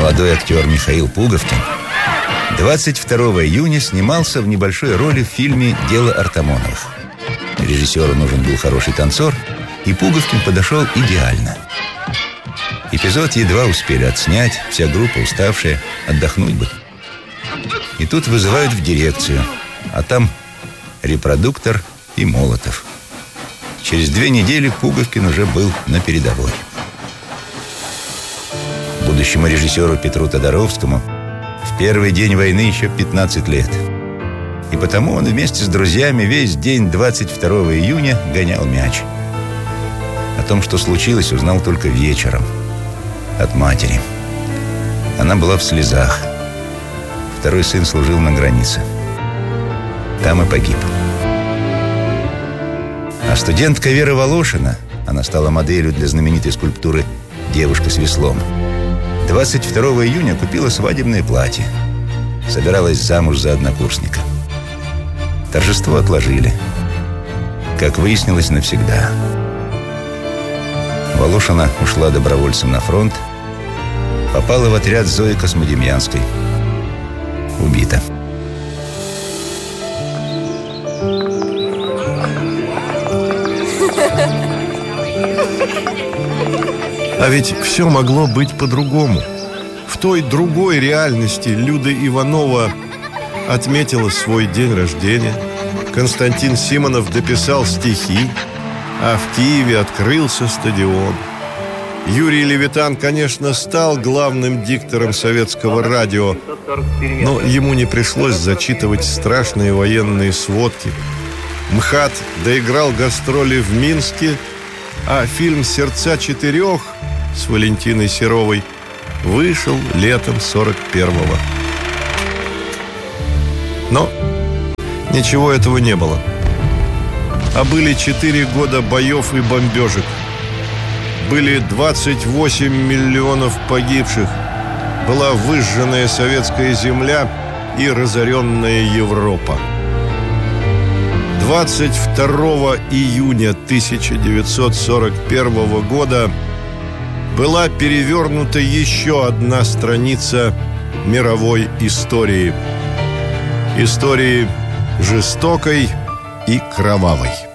Молодой актер Михаил Пуговкин 22 июня снимался в небольшой роли в фильме «Дело Артамоновых». Режиссеру нужен был хороший танцор, и Пуговкин подошел идеально. Эпизод едва успели отснять, вся группа уставшая, отдохнуть бы. И тут вызывают в дирекцию, а там репродуктор и Молотов. Через 2 недели Пуговкин уже был на передовой. Будущему режиссеру Петру Тодоровскому в первый день войны еще 15 лет. И потому он вместе с друзьями весь день 22 июня гонял мяч. О том, что случилось, узнал только вечером от матери. Она была в слезах. Второй сын служил на границе. Там и погиб. А студентка Вера Волошина, она стала моделью для знаменитой скульптуры «Девушка с веслом», 22 июня купила свадебное платье. Собиралась замуж за однокурсника. Торжество отложили. Как выяснилось, навсегда. Волошина ушла добровольцем на фронт. Попала в отряд Зои Космодемьянской. Убита. А ведь все могло быть по-другому. В той другой реальности Люда Иванова отметила свой день рождения. Константин Симонов дописал стихи, а в Киеве открылся стадион. Юрий Левитан, конечно, стал главным диктором советского радио, но ему не пришлось зачитывать страшные военные сводки. МХАТ доиграл гастроли в Минске, а фильм «Сердца четырех» с Валентиной Серовой вышел летом 41-го. Но ничего этого не было. А были 4 года боев и бомбежек. Были 28 миллионов погибших. Была выжженная советская земля и разоренная Европа. 22 июня 1941 года была перевернута еще одна страница мировой истории. Истории жестокой и кровавой.